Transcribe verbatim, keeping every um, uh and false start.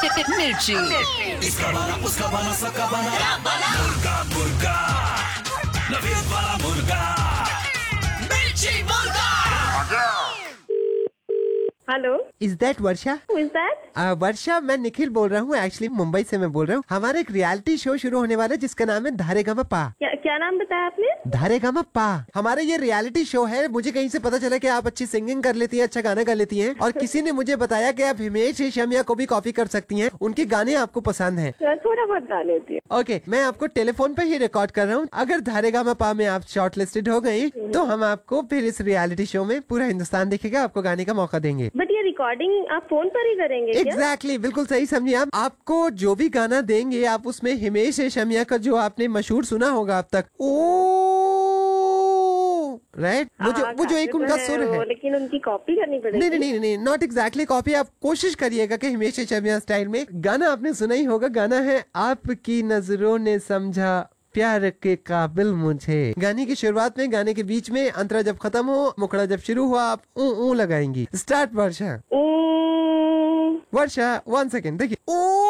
मिर्ची। इसका बना, उसका बना, सबका बना, मुर्गा मुर्गा, नवीद वाला मुर्गा, मिर्ची मुर्गा। Hello, is that Varsha? Who is that? uh, वर्षा, मैं निखिल बोल रहा हूँ। एक्चुअली मुंबई से मैं बोल रहा हूँ। हमारा एक रियलिटी शो शुरू होने वाला है जिसका नाम है धारेगामा पा। क्या क्या नाम बताया आपने? धारेगामा पा हमारा ये रियलिटी शो है। मुझे कहीं से पता चला कि आप अच्छी सिंगिंग कर लेती हैं, अच्छा गाना कर लेती हैं, और किसी ने मुझे बताया कि आप हिमेश रेशमिया को भी कॉपी कर सकती हैं। उनके गाने आपको पसंद हैं। थोड़ा बहुत गा लेती हूँ। ओके, मैं आपको टेलीफोन पे ही रिकॉर्ड कर रहा हूँ। अगर धारेगामा पा में आप शॉर्ट लिस्टेड हो गई तो हम आपको फिर इस रियलिटी शो में पूरा हिंदुस्तान देखेगा, आपको गाने का मौका देंगे। बट ये रिकॉर्डिंग आप फोन पर ही करेंगे क्या? एग्जैक्टली exactly, बिल्कुल सही समझिए आप। आपको जो भी गाना देंगे आप उसमें हिमेश रेशमिया का जो आपने मशहूर सुना होगा अब तक, ओ राइट, वो जो वो जो एक उनका सुर है, लेकिन उनकी कॉपी करनी पड़ेगी। नहीं नहीं नहीं नॉट एग्जैक्टली कॉपी। आप कोशिश करिएगा कि हिमेश रेशमिया स्टाइल में। गाना आपने सुना ही होगा, गाना है आपकी नजरों ने समझा प्यार के काबिल मुझे। गाने की शुरुआत में, गाने के बीच में, अंतरा जब खत्म हो, मुखड़ा जब शुरू हुआ, आप ऊ ऊ लगाएंगी। स्टार्ट वर्षा। वर्षा वन सेकेंड, देखिए, ओ